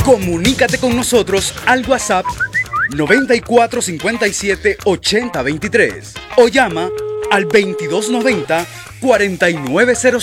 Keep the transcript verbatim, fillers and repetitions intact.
Comunícate con nosotros al WhatsApp noventa y cuatro cincuenta y siete ochenta veintitrés o llama al veintidós noventa cuarenta y nueve cero